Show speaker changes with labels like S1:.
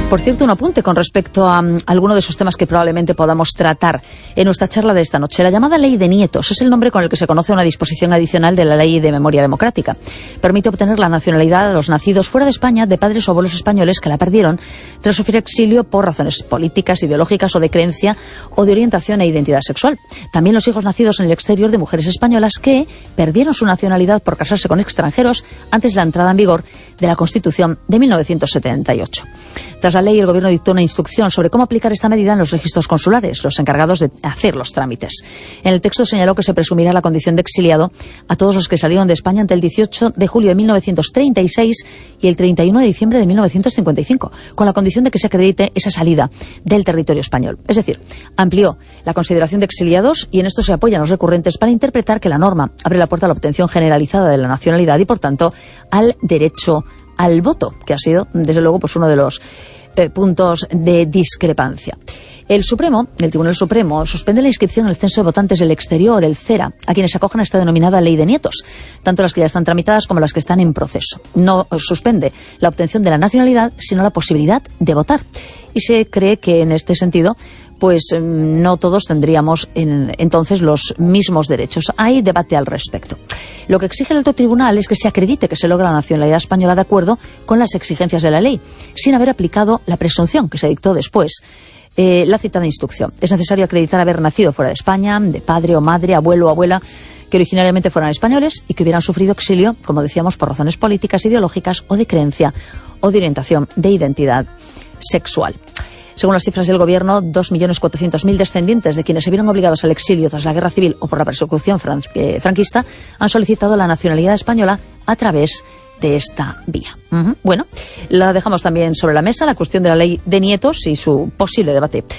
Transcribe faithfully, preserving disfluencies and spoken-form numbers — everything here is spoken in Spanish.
S1: Por cierto, un apunte con respecto a um, alguno de esos temas que probablemente podamos tratar en nuestra charla de esta noche. La llamada Ley de Nietos es el nombre con el que se conoce una disposición adicional de la Ley de Memoria Democrática. Permite obtener la nacionalidad a los nacidos fuera de España de padres o abuelos españoles que la perdieron tras sufrir exilio por razones políticas, ideológicas o de creencia o de orientación e identidad sexual. También los hijos nacidos en el exterior de mujeres españolas que perdieron su nacionalidad por casarse con extranjeros antes de la entrada en vigor de la Constitución de mil novecientos setenta y ocho. Tras la ley, el Gobierno dictó una instrucción sobre cómo aplicar esta medida en los registros consulares, los encargados de hacer los trámites. En el texto señaló que se presumirá la condición de exiliado a todos los que salieron de España entre el dieciocho de julio de mil novecientos treinta y seis y el treinta y uno de diciembre de mil novecientos cincuenta y cinco, con la condición de que se acredite esa salida del territorio español. Es decir, amplió la consideración de exiliados y en esto se apoyan los recurrentes para interpretar que la norma abre la puerta a la obtención generalizada de la nacionalidad y, por tanto, al derecho al voto, que ha sido, desde luego, pues uno de los eh, puntos de discrepancia. El Supremo, el Tribunal Supremo, suspende la inscripción en el censo de votantes del exterior, el CERA, a quienes acogen a esta denominada Ley de Nietos, tanto las que ya están tramitadas como las que están en proceso. No suspende la obtención de la nacionalidad, sino la posibilidad de votar. Y se cree que, en este sentido, pues no todos tendríamos en, entonces los mismos derechos. Hay debate al respecto. Lo que exige el alto tribunal es que se acredite que se logra la nacionalidad española de acuerdo con las exigencias de la ley, sin haber aplicado la presunción que se dictó después. Eh, la citada instrucción. Es necesario acreditar haber nacido fuera de España, de padre o madre, abuelo o abuela, que originariamente fueran españoles y que hubieran sufrido exilio, como decíamos, por razones políticas, ideológicas o de creencia o de orientación de identidad sexual. Según las cifras del Gobierno, dos millones cuatrocientos mil descendientes de quienes se vieron obligados al exilio tras la Guerra Civil o por la persecución fran eh, franquista han solicitado la nacionalidad española a través de esta vía. Uh-huh. Bueno, la dejamos también sobre la mesa, la cuestión de la Ley de Nietos y su posible debate.